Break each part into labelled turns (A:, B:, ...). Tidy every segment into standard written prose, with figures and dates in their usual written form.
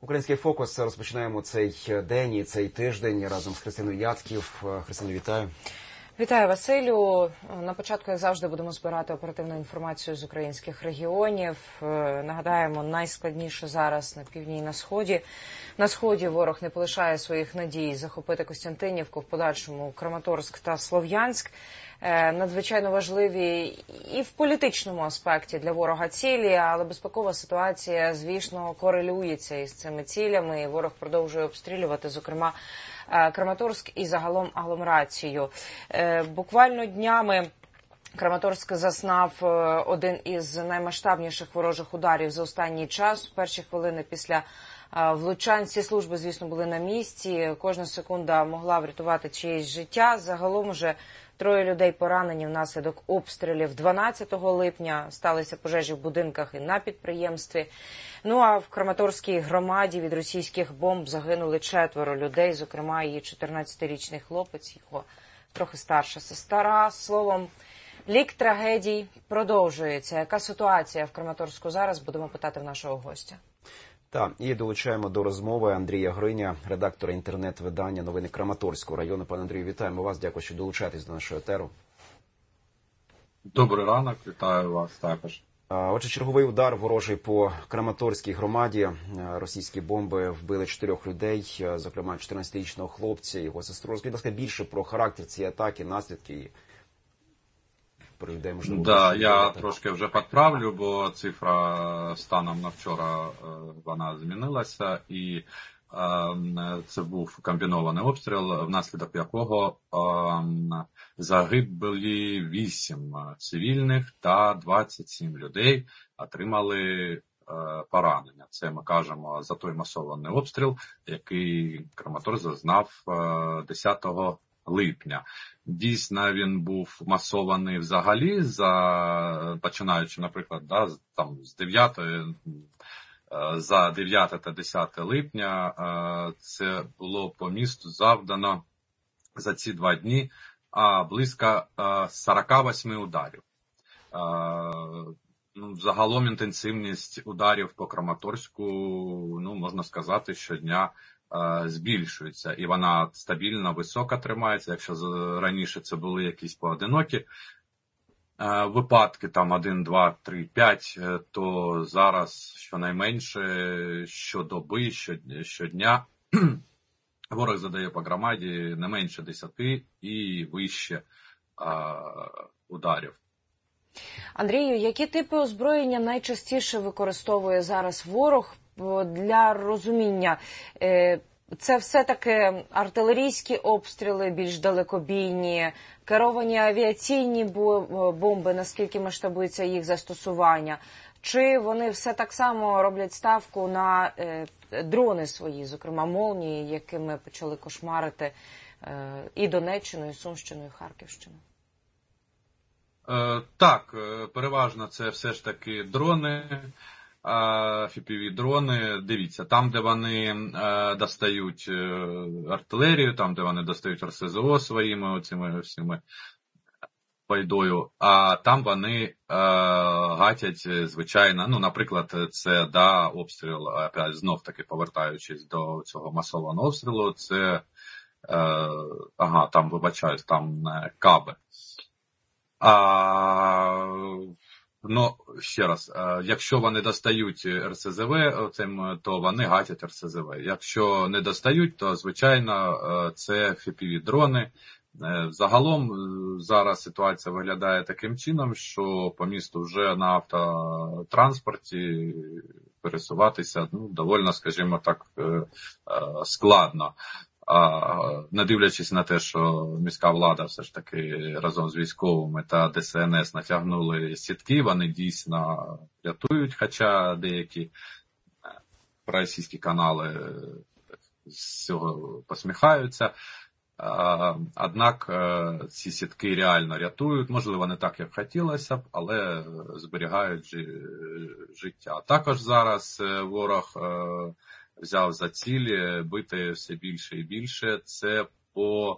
A: Український фокус розпочинаємо цей день і цей тиждень разом з Христиною Яцьків. Христину, вітаю.
B: Вітаю, Василю. На початку, як завжди, будемо збирати оперативну інформацію з українських регіонів. Нагадаємо, найскладніше зараз на півдні і на сході. На сході ворог не полишає своїх надій захопити Костянтинівку, в подальшому Краматорськ та Слов'янськ. Надзвичайно важливі і в політичному аспекті для ворога цілі, але безпекова ситуація, звісно, корелюється із цими цілями. Ворог продовжує обстрілювати, зокрема, Краматорськ і загалом агломерацію. Буквально днями Краматорськ зазнав один із наймасштабніших ворожих ударів за останній час. В перші хвилини після влучань всі служби, звісно, були на місці. Кожна секунда могла врятувати чиєсь життя. Загалом уже 3 людей поранені внаслідок обстрілів. 12 липня сталися пожежі в будинках і на підприємстві. Ну а в Краматорській громаді від російських бомб загинули 4 людей, зокрема її 14-річний хлопець, його трохи старша сестра. Словом, лік трагедій продовжується. Яка ситуація в Краматорську зараз, будемо питати в нашого гостя.
A: Так, і долучаємо до розмови Андрія Гриня, редактора інтернет-видання «Новини Краматорського району». Пане Андрію, вітаємо вас. Дякую, що долучаєтесь до нашого етеру.
C: Добрий ранок, вітаю вас також.
A: Отже, черговий удар ворожий по Краматорській громаді. Російські бомби вбили 4 людей, зокрема 14-річного хлопця, його сестру. Розкажіть, будь ласка, більше про характер цієї атаки, наслідки.
C: Я трошки вже підправлю, бо цифра станом на вчора вона змінилася, і це був комбінований обстріл, внаслідок якого загибли 8 цивільних та 27 людей отримали поранення. Це ми кажемо за той масований обстріл, який Краматорськ зазнав 10 липня. Дійсно, він був масований взагалі, починаючи, наприклад, з 9 за 9 та 10 липня. Це було по місту завдано за ці 2 дні близько 48 ударів. Загалом інтенсивність ударів по Краматорську, можна сказати, щодня збільшується, і вона стабільно висока тримається. Якщо раніше це були якісь поодинокі випадки, там 1, 2, 3, 5, то зараз щонайменше щодоби, щодня ворог задає по громаді не менше 10 і вище ударів.
B: Андрію, які типи озброєння найчастіше використовує зараз ворог? Для розуміння, це все-таки артилерійські обстріли, більш далекобійні, керовані авіаційні бомби, наскільки масштабується їх застосування? Чи вони все так само роблять ставку на дрони свої, зокрема молнії, якими почали кошмарити і Донеччину, і Сумщину, і Харківщину?
C: Так, переважно це все ж таки дрони. FPV-дрони, дивіться, там, де вони достають артилерію, там, де вони достають РСЗО своїми оцими всіми пайдою, а там вони гатять, звичайно, наприклад, це обстріл, опять знов-таки повертаючись до цього масованого обстрілу, це, там каби. Ще раз, якщо вони достають РСЗВ, то вони гатять РСЗВ. Якщо не достають, то, звичайно, це FPV-дрони. Загалом зараз ситуація виглядає таким чином, що по місту вже на автотранспорті пересуватися доволі, скажімо так, складно. Не дивлячись на те, що міська влада все ж таки разом з військовими та ДСНС натягнули сітки, вони дійсно рятують, хоча деякі проросійські канали з цього посміхаються. Однак ці сітки реально рятують, можливо, не так, як хотілося б, але зберігають життя. Також зараз ворог взяв за ціль бити все більше і більше. Це по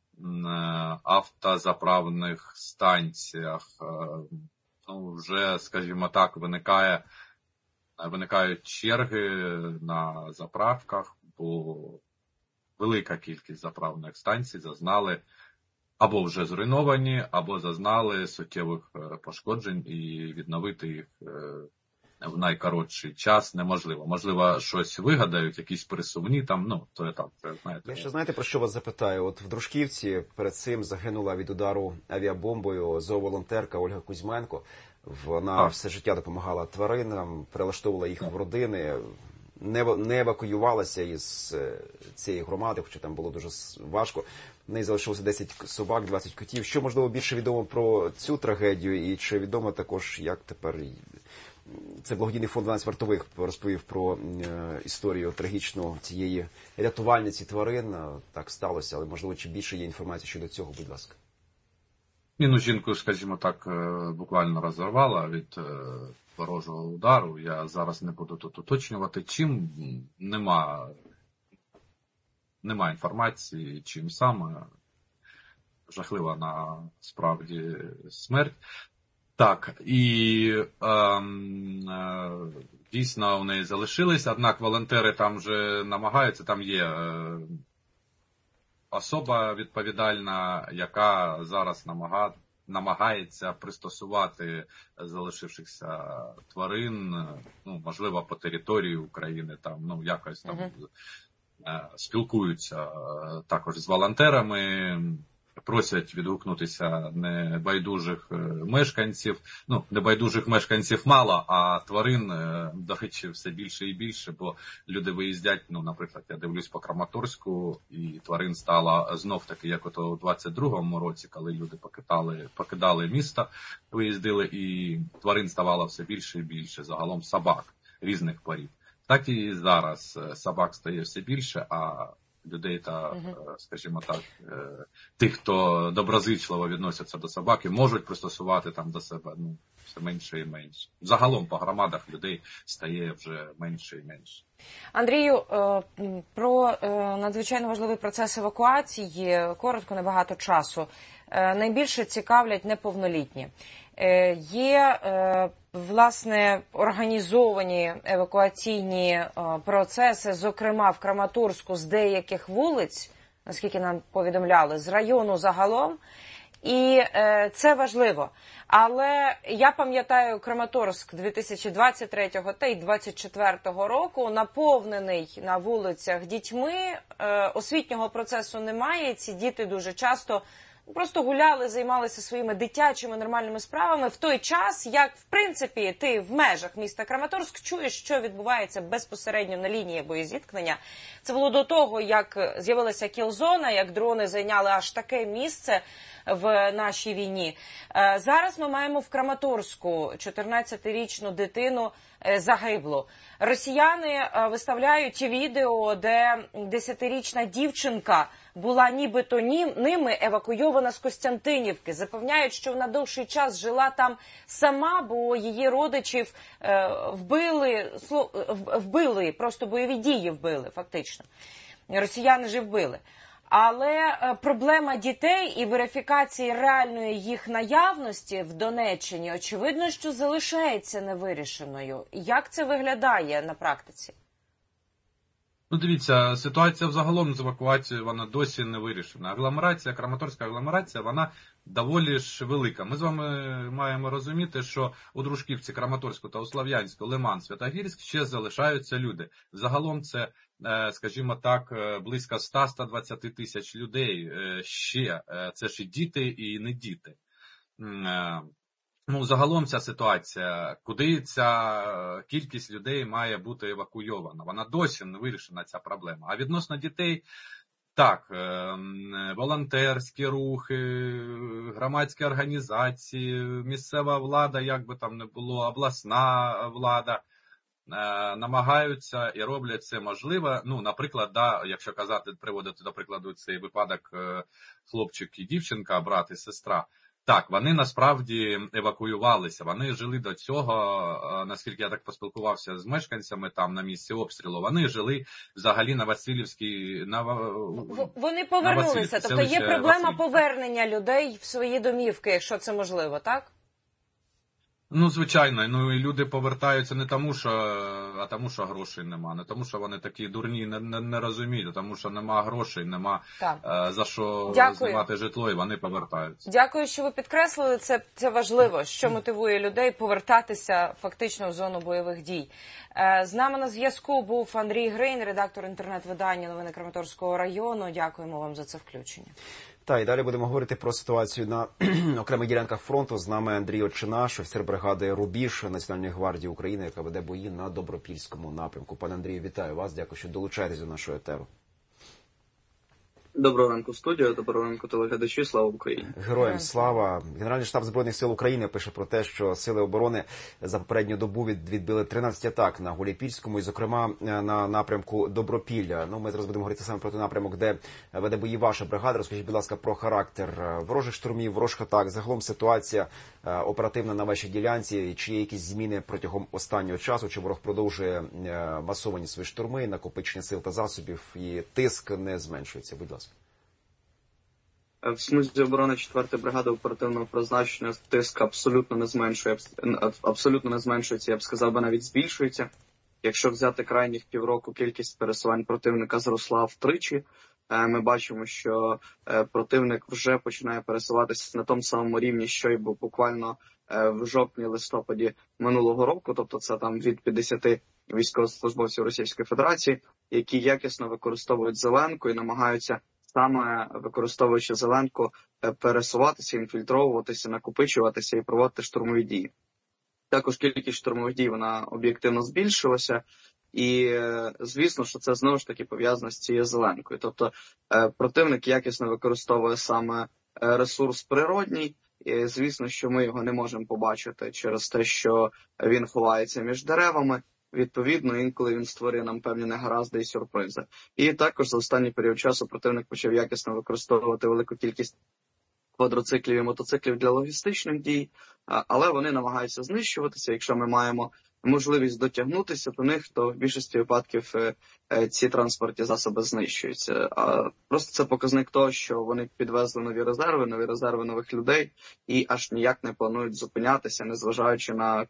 C: автозаправних станціях. Вже, скажімо так, виникає виникають черги на заправках, бо велика кількість заправних станцій зазнали або вже зруйновані, або зазнали суттєвих пошкоджень, і відновити їх в найкоротший час неможливо. Можливо, щось вигадають, якісь пересувні там, то етап, знаєте.
A: Я ще знаєте, про що вас запитаю? От в Дружківці перед цим загинула від удару авіабомбою зооволонтерка Ольга Кузьменко. Вона все життя допомагала тваринам, перелаштовувала їх в родини, не евакуювалася із цієї громади, хоча там було дуже важко. В неї залишилося 10 собак, 20 котів. Що, можливо, більше відомо про цю трагедію, і чи відомо також, як тепер... Це благодійний фонд 12 вартових розповів про історію трагічну цієї рятувальниці тварин. Так сталося, але, можливо, чи більше є інформації щодо цього, будь ласка.
C: Жінку, скажімо так, буквально розірвала від ворожого удару. Я зараз не буду тут уточнювати, чим. Нема інформації, чим саме. Жахлива насправді смерть. Так, і дійсно в неї залишились, однак волонтери там вже намагаються, там є особа відповідальна, яка зараз намагається пристосувати залишившихся тварин, можливо, по території України, там, якось там спілкуються також з волонтерами, просять відгукнутися небайдужих мешканців. Небайдужих мешканців мало, а тварин, до речі, все більше і більше, бо люди виїздять, наприклад, я дивлюсь по Краматорську, і тварин стало знов-таки, як ото у 22-му році, коли люди покидали місто, виїздили, і тварин ставало все більше і більше, загалом собак різних порід. Так і зараз собак стає все більше, а людей та, скажімо так, тих, хто доброзичливо відносяться до собаки, можуть пристосувати там до себе все менше і менше. Загалом по громадах людей стає вже менше і менше.
B: Андрію, про надзвичайно важливий процес евакуації, коротко, небагато часу. Найбільше цікавлять неповнолітні. Є, власне, організовані евакуаційні процеси, зокрема в Краматорську з деяких вулиць, наскільки нам повідомляли, з району загалом, і це важливо. Але я пам'ятаю Краматорськ 2023 та й 2024 року, наповнений на вулицях дітьми, освітнього процесу немає, ці діти дуже часто просто гуляли, займалися своїми дитячими нормальними справами в той час, як, в принципі, ти в межах міста Краматорськ чуєш, що відбувається безпосередньо на лінії боєзіткнення. Це було до того, як з'явилася кілзона, як дрони зайняли аж таке місце в нашій війні. Зараз ми маємо в Краматорську 14-річну дитину загиблу. Росіяни виставляють відео, де 10-річна дівчинка була нібито ними евакуйована з Костянтинівки. Запевняють, що вона довший час жила там сама, бо її родичів вбили, просто бойові дії вбили, фактично. Росіяни ж вбили. Але проблема дітей і верифікації реальної їх наявності в Донеччині, очевидно, що залишається невирішеною. Як це виглядає на практиці?
C: Дивіться, ситуація взагалом з евакуацією, вона досі не вирішена. Агломерація, Краматорська агломерація, вона доволі ж велика. Ми з вами маємо розуміти, що у Дружківці, Краматорську та у Слов'янську, Лиман, Святогірськ ще залишаються люди. Взагалом це, скажімо так, близько 100-120 тисяч людей ще. Це ж і діти, і не діти. Загалом ця ситуація, куди ця кількість людей має бути евакуйована, вона досі не вирішена, ця проблема. А відносно дітей, так, волонтерські рухи, громадські організації, місцева влада, як би там не було, обласна влада, намагаються і роблять це можливе. Наприклад, якщо приводити до прикладу цей випадок хлопчик і дівчинка, брат і сестра, так, вони насправді евакуювалися, вони жили до цього, наскільки я так поспілкувався з мешканцями там на місці обстрілу, вони жили взагалі на Васильівській...
B: Вони повернулися, тобто є проблема повернення людей в свої домівки, якщо це можливо, так?
C: Ну, звичайно, ну і люди повертаються не тому, що грошей нема, не тому, що вони такі дурні, не розуміють, а тому, що нема грошей, нема за що розвивати житло, і вони повертаються.
B: Дякую, що ви підкреслили, це важливо, що мотивує людей повертатися фактично в зону бойових дій. З нами на зв'язку був Андрій Грин, редактор інтернет-видання «Новини Краматорського району». Дякуємо вам за це включення.
A: І далі будемо говорити про ситуацію на окремих ділянках фронту. З нами Андрій Очинаш, офіцер бригади «Рубіж» Національної гвардії України, яка веде бої на Добропільському напрямку. Пане Андрію, вітаю вас. Дякую, що долучаєтесь до нашого етеру.
D: Доброго ранку, студія. Доброго ранку, телеглядачі. Слава Україні.
A: Героям слава. Генеральний штаб Збройних сил України пише про те, що сили оборони за попередню добу відбили 13 атак на Гуляйпільському і, зокрема, на напрямку Добропілля. Ми зараз будемо говорити саме про той напрямок, де веде бої ваша бригада. Розкажіть, будь ласка, про характер ворожих штурмів, ворожих атак, загалом ситуація оперативна на вашій ділянці, чи є якісь зміни протягом останнього часу, чи ворог продовжує масовані свої штурми, накопичення сил та засобів, і тиск не зменшується. Будь ласка.
D: В смузі оборони 4-ї бригади оперативного призначення тиск абсолютно не зменшується, я б сказав, навіть збільшується. Якщо взяти крайніх півроку, кількість пересувань противника зросла втричі. Ми бачимо, що противник вже починає пересуватися на тому самому рівні, що й був буквально в жовтні-листопаді минулого року, тобто це там від 50 військовослужбовців Російської Федерації, які якісно використовують зеленку і намагаються саме використовуючи зеленку пересуватися, інфільтровуватися, накопичуватися і проводити штурмові дії. Також кількість штурмових дій вона об'єктивно збільшилася, і звісно, що це знову ж таки пов'язано з цією зеленкою. Тобто противник якісно використовує саме ресурс природній, і звісно, що ми його не можемо побачити через те, що він ховається між деревами. Відповідно, інколи він створює нам певні негаразди і сюрпризи. І також за останній період часу противник почав якісно використовувати велику кількість квадроциклів і мотоциклів для логістичних дій, але вони намагаються знищуватися. Якщо ми маємо можливість дотягнутися до них, то в більшості випадків ці транспортні засоби знищуються. Просто це показник того, що вони підвезли нові резерви нових людей і аж ніяк не планують зупинятися, незважаючи на